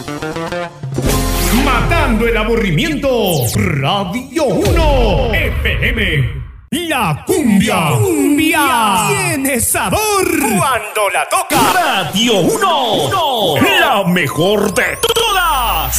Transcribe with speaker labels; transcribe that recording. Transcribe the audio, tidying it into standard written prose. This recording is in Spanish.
Speaker 1: Matando el aburrimiento, Radio 1 FM. La cumbia tiene sabor cuando la toca Radio 1, la mejor de